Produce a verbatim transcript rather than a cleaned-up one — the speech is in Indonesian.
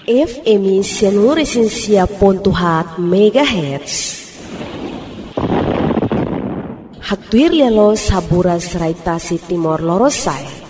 F M Senuresensia pontuhat megahertz. Hatuir lelo sabura seraitasi Timor Lorosai.